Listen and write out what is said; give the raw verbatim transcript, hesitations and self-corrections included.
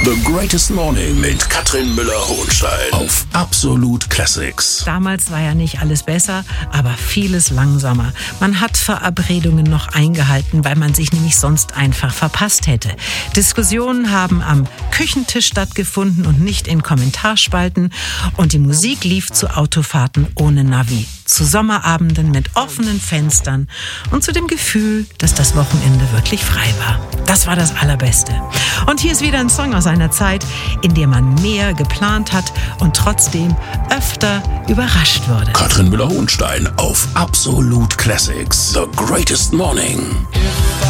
The Greatest Morning mit Katrin Müller-Hohenstein auf Absolut Classics. Damals war ja nicht alles besser, aber vieles langsamer. Man hat Verabredungen noch eingehalten, weil man sich nämlich sonst einfach verpasst hätte. Diskussionen haben am Küchentisch stattgefunden und nicht in Kommentarspalten. Und die Musik lief zu Autofahrten ohne Navi, zu Sommerabenden mit offenen Fenstern und zu dem Gefühl, dass das Wochenende wirklich frei war. Das war das Allerbeste. Und hier ist wieder ein Song aus einer Zeit, in der man mehr geplant hat und trotzdem öfter überrascht wurde. Katrin Müller-Hohenstein auf Absolut Classics. The Greatest Morning.